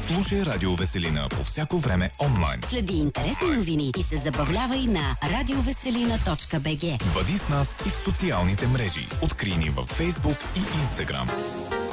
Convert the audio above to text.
Слушай Радио Веселина по всяко време онлайн. Следи интересни новини и се забавлявай на radioveselina.bg. Бъди с нас и в социалните мрежи. Открий ни във Facebook и Instagram.